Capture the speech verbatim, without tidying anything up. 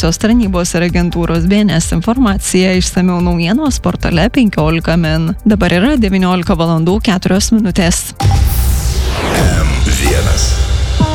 migracijos tarnybos ir agentūros B N S informacija, išsamiau naujienos portale penkiolika min. Dabar yra devyniolika valandų keturios minutės. M vienas.